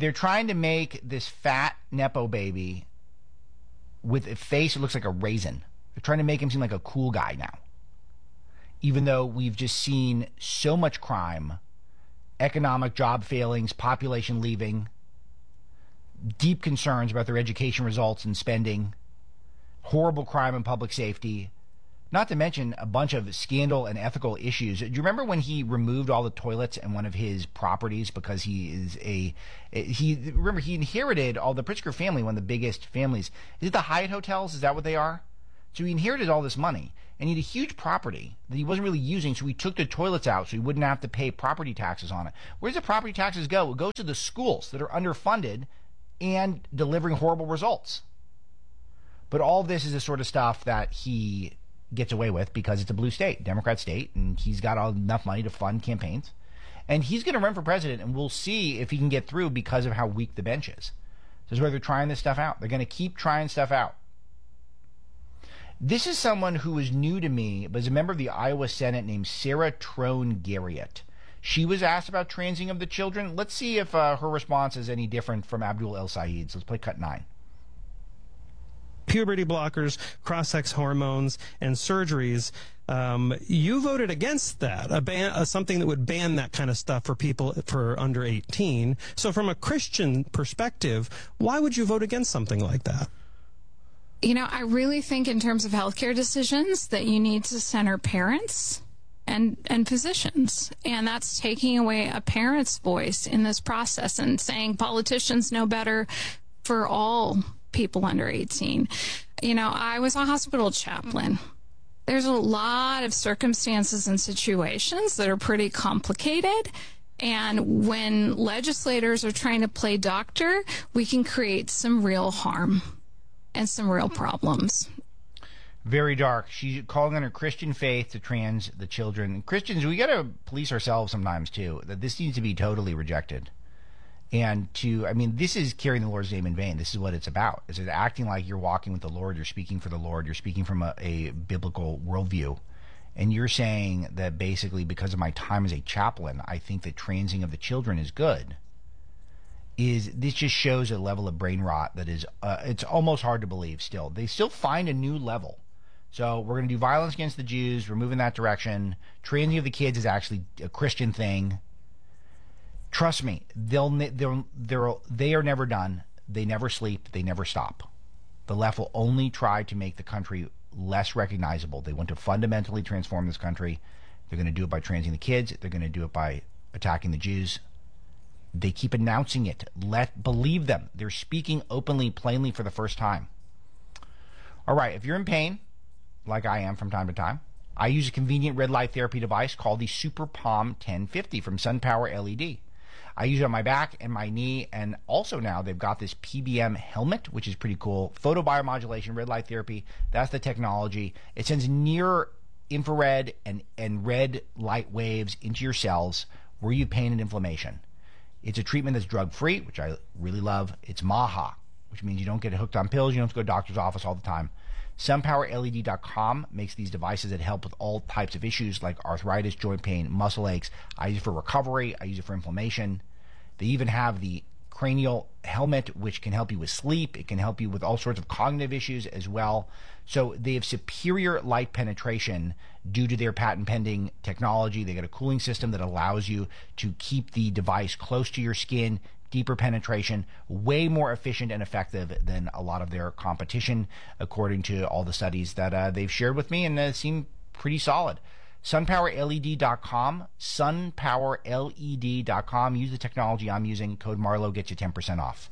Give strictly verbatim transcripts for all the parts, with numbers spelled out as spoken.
they're trying to make this fat Nepo baby with a face that looks like a raisin. They're trying to make him seem like a cool guy now. Even though we've just seen so much crime, economic job failings, population leaving, deep concerns about their education results and spending, horrible crime and public safety, not to mention a bunch of scandal and ethical issues. Do you remember when he removed all the toilets in one of his properties because he is a he remember he inherited all the Pritzker family, one of the biggest families. Is it the Hyatt hotels? Is that what they are? So he inherited all this money and he had a huge property that he wasn't really using, so he took the toilets out so he wouldn't have to pay property taxes on it. Where does the property taxes go? It goes to the schools that are underfunded and delivering horrible results. But all of this is the sort of stuff that he gets away with because it's a blue state, Democrat state, and he's got all, enough money to fund campaigns. And he's going to run for president, and we'll see if he can get through because of how weak the bench is. This is where they're trying this stuff out. They're going to keep trying stuff out. This is someone who is new to me, but is a member of the Iowa Senate named Sarah Trone Garriott. She was asked about transing of the children. Let's see if uh, her response is any different from Abdul El Sayed's. Let's play cut nine. Puberty blockers, cross-sex hormones, and surgeries. Um, you voted against that, a ban, uh, something that would ban that kind of stuff for people for under eighteen. So from a Christian perspective, why would you vote against something like that? You know, I really think in terms of healthcare decisions that you need to center parents and and physicians, and that's taking away a parent's voice in this process and saying politicians know better for all people under eighteen. You know, I was a hospital chaplain. There's a lot of circumstances and situations that are pretty complicated. And when legislators are trying to play doctor, we can create some real harm and some real problems. Very dark. She's calling on her Christian faith to trans the children. Christians, we got to police ourselves sometimes, too, that this needs to be totally rejected. And to, I mean, this is carrying the Lord's name in vain. This is what it's about. Is it acting like you're walking with the Lord, you're speaking for the Lord, you're speaking from a, a biblical worldview. And you're saying that basically because of my time as a chaplain, I think that transing of the children is good. Is this just shows a level of brain rot that is, uh, it's almost hard to believe still. They still find a new level. So we're going to do violence against the Jews. We're moving that direction. Transing of the kids is actually a Christian thing. Trust me, they'll, they'll, they'll, they are never done. They never sleep. They never stop. The left will only try to make the country less recognizable. They want to fundamentally transform this country. They're going to do it by transing the kids. They're going to do it by attacking the Jews. They keep announcing it. Let believe them. They're speaking openly, plainly for the first time. All right, if you're in pain, like I am from time to time, I use a convenient red light therapy device called the Super Palm ten fifty from SunPower L E D. I use it on my back and my knee, and also now they've got this P B M helmet, which is pretty cool. Photobiomodulation, red light therapy, that's the technology. It sends near infrared and, and red light waves into your cells where you have pain and inflammation. It's a treatment that's drug-free, which I really love. It's MAHA, which means you don't get hooked on pills. You don't have to go to the doctor's office all the time. Sun Power L E D dot com makes these devices that help with all types of issues like arthritis, joint pain, muscle aches. I use it for recovery. I use it for inflammation. They even have the cranial helmet, which can help you with sleep. It can help you with all sorts of cognitive issues as well. So they have superior light penetration due to their patent-pending technology. They got a cooling system that allows you to keep the device close to your skin, deeper penetration, way more efficient and effective than a lot of their competition, according to all the studies that uh, they've shared with me, and uh, seem pretty solid. Sun Power L E D dot com, Sun Power L E D dot com. Use the technology I'm using. Code Marlowe gets you ten percent off.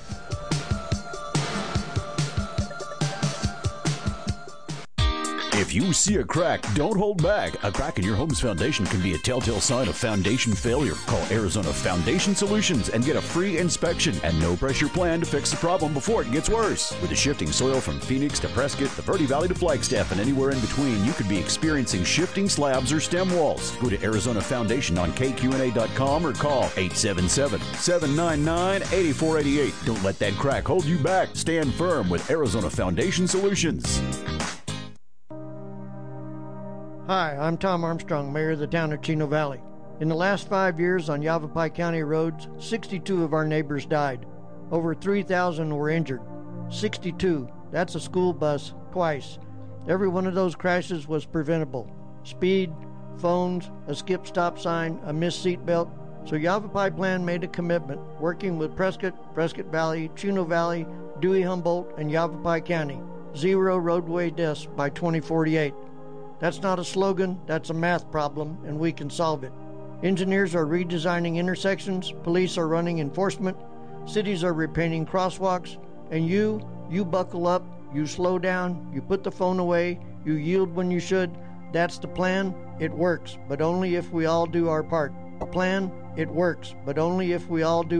If you see a crack, don't hold back. A crack in your home's foundation can be a telltale sign of foundation failure. Call Arizona Foundation Solutions and get a free inspection and no-pressure plan to fix the problem before it gets worse. With the shifting soil from Phoenix to Prescott, the Verde Valley to Flagstaff, and anywhere in between, you could be experiencing shifting slabs or stem walls. Go to Arizona Foundation on K Q N A dot com or call eight seven seven, seven nine nine, eight four eight eight. Don't let that crack hold you back. Stand firm with Arizona Foundation Solutions. Hi, I'm Tom Armstrong, Mayor of the town of Chino Valley. In the last five years on Yavapai County roads, sixty-two of our neighbors died. Over three thousand were injured. sixty-two. That's a school bus twice. Every one of those crashes was preventable. Speed, phones, a skip stop sign, a missed seatbelt. So Yavapai Plan made a commitment, working with Prescott, Prescott Valley, Chino Valley, Dewey Humboldt, and Yavapai County. Zero roadway deaths by twenty forty-eight. That's not a slogan, that's a math problem, and we can solve it. Engineers are redesigning intersections, police are running enforcement, cities are repainting crosswalks, and you, you buckle up, you slow down, you put the phone away, you yield when you should. That's the plan. It works, but only if we all do our part. A plan, it works, but only if we all do